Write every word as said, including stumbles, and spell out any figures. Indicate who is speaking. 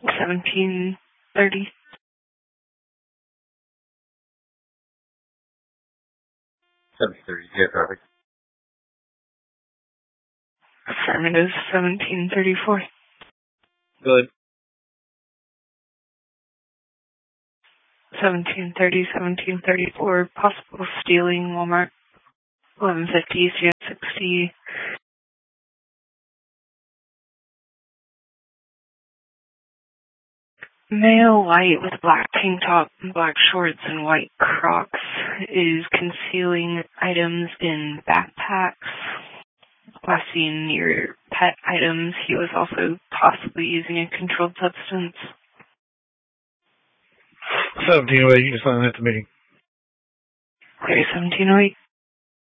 Speaker 1: seventeen thirty.
Speaker 2: seventeen thirty, yeah, perfect.
Speaker 1: Affirmative, seventeen thirty-four.
Speaker 2: Good.
Speaker 1: seventeen thirty, seventeen thirty-four, possible stealing, Walmart. eleven fifty, C S sixty. Male white with black tank top, black shorts, and white Crocs is concealing items in backpacks. Last seen near pet items. He was also possibly using a controlled substance.
Speaker 3: seventeen oh eight, you can sign at the meeting.
Speaker 1: Clear seventeen oh eight.